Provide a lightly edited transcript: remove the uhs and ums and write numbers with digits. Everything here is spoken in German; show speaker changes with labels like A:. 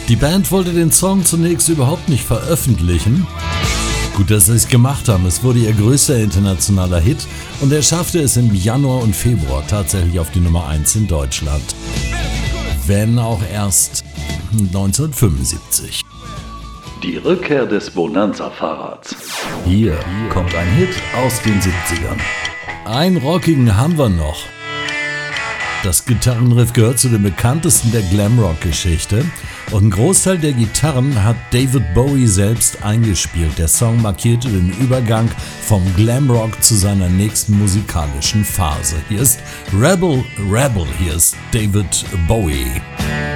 A: Die Band wollte den Song zunächst überhaupt nicht veröffentlichen. Gut, dass sie es gemacht haben. Es wurde ihr größter internationaler Hit und er schaffte es im Januar und Februar tatsächlich auf die Nummer 1 in Deutschland. Wenn auch erst 1975.
B: Die Rückkehr des Bonanza-Fahrrads.
A: Hier kommt ein Hit aus den 70ern. Einen rockigen haben wir noch. Das Gitarrenriff gehört zu den bekanntesten der Glamrock-Geschichte und ein Großteil der Gitarren hat David Bowie selbst eingespielt. Der Song markierte den Übergang vom Glamrock zu seiner nächsten musikalischen Phase. Hier ist Rebel, Rebel, hier ist David Bowie.